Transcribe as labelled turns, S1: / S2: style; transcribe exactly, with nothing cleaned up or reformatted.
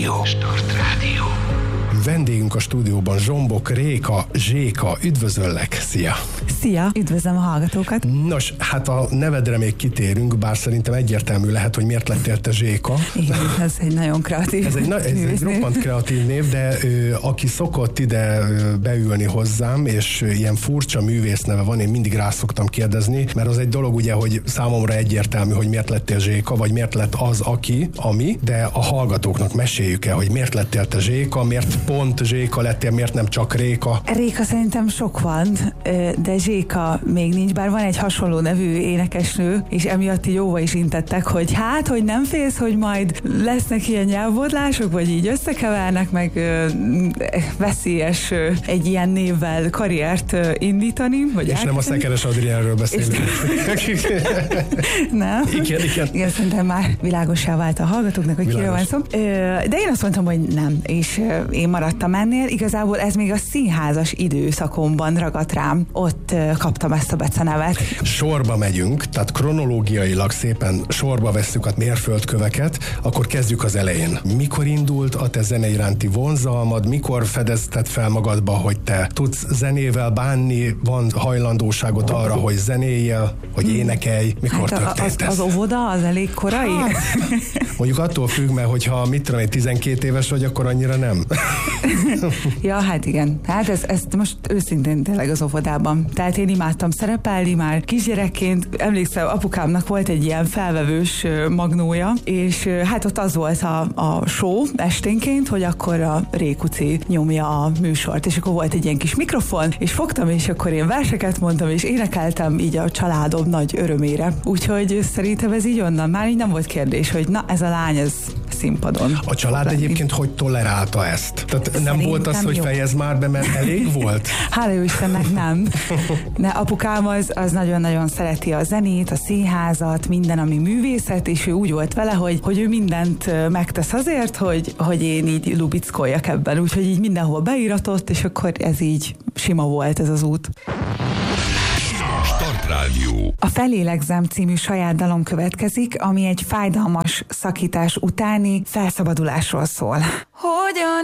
S1: Rádió. Start Rádió.
S2: Vendégünk a stúdióban Zsombok Réka, Zséka. Üdvözöllek, szia!
S3: Szia, üdvözlöm a hallgatókat!
S2: Nos, hát a nevedre még kitérünk, bár szerintem egyértelmű lehet, hogy miért lettél te Zséka.
S3: Igen, ez egy nagyon kreatív
S2: Ez egy, na, ez egy roppant kreatív név, de ö, aki szokott ide ö, beülni hozzám, és ö, ilyen furcsa művész neve van, én mindig rá szoktam kérdezni, mert az egy dolog ugye, hogy számomra egyértelmű, hogy miért lettél Zséka, vagy miért lett az, aki, ami, de a hallgatóknak meséljük el, hogy miért lettél te Zséka, miért pont Zséka lettél, miért nem csak Réka?
S3: Réka szerintem sok van, de Zséka még nincs, bár van egy hasonló nevű énekesnő, és emiatt így jóva is intettek, hogy hát, hogy nem félsz, hogy majd lesznek ilyen nyelvbodlások, vagy így összekevernek, meg ö, veszélyes ö, egy ilyen névvel karriert ö, indítani. Vagy
S2: és nem a Szekeres Adriánról beszélünk.
S3: Nem?
S2: Igen, igen.
S3: Igen, szerintem már világossá vált a hallgatóknak, hogy kiről van szó. De én azt mondtam, hogy nem, és én maradtam ennél. Igazából ez még a színházas időszakomban ragadt rám. Ott kaptam ezt a becenevet.
S2: Sorba megyünk, tehát kronológiailag szépen sorba vesszük a mérföldköveket, akkor kezdjük az elején. Mikor indult a te zene iránti vonzalmad, mikor fedezted fel magadba, hogy te tudsz zenével bánni, van hajlandóságot arra, hogy zenéljél, hogy énekelj, mikor
S3: hát
S2: történt
S3: az,
S2: ez?
S3: az óvoda, az elég korai?
S2: Hát, mondjuk attól függ, mert hogyha mit tudom, tizenkét éves vagy, akkor annyira nem.
S3: Ja, hát igen. Hát ez, ez most őszintén tényleg az óvodában. Tehát én imádtam szerepelni már kisgyerekként. Emlékszem, apukámnak volt egy ilyen felvevős magnója, és hát ott az volt a, a show esténként, hogy akkor a Rékuci nyomja a műsort, és akkor volt egy ilyen kis mikrofon, és fogtam, és akkor én verseket mondtam, és énekeltem így a családom nagy örömére. Úgyhogy szerintem ez így onnan már így nem volt kérdés, hogy na, ez a lány, ez színpadon.
S2: A család egyébként hogy tolerálta ezt? Tehát
S3: Szerintem
S2: nem volt az, hogy
S3: jó.
S2: fejezd már be, mert elég volt?
S3: Hála jó Istennek nem. De apukám az, az nagyon-nagyon szereti a zenét, a színházat, minden, ami művészet, és ő úgy volt vele, hogy, hogy ő mindent megtesz azért, hogy, hogy én így lubickoljak ebben. Úgyhogy így mindenhol beíratott, és akkor ez így sima volt ez az út.
S1: Start Rádió.
S3: A Felélegzem című saját dalom következik, ami egy fájdalmas szakítás utáni felszabadulásról szól. Hogyan